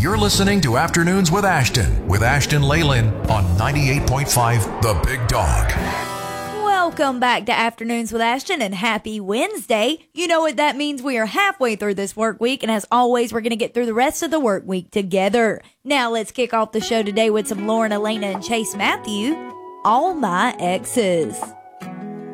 You're listening to Afternoons with Ashton Leyland on 98.5 The Big Dog. Welcome back to Afternoons with Ashton and happy Wednesday. You know what that means. We are halfway through this work week, and as always, we're going to get through the rest of the work week together. Now let's kick off the show today with some Lauren, Elena, and Chase Matthew, All My Exes.